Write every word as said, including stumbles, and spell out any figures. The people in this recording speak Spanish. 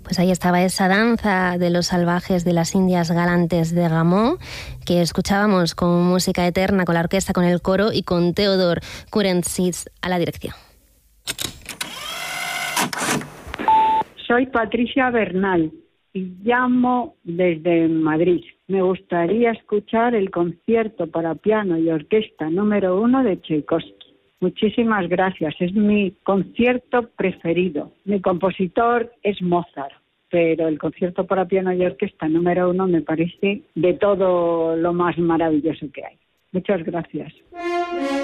Pues ahí estaba esa danza de los salvajes de las Indias Galantes de Rameau, que escuchábamos con música eterna, con la orquesta, con el coro y con Theodor Kurentzis a la dirección. Soy Patricia Bernal y llamo desde Madrid. Me gustaría escuchar el concierto para piano y orquesta número uno de Tchaikovsky. Muchísimas gracias, es mi concierto preferido. Mi compositor es Mozart, pero el concierto para piano y orquesta número uno me parece de todo lo más maravilloso que hay. Muchas gracias.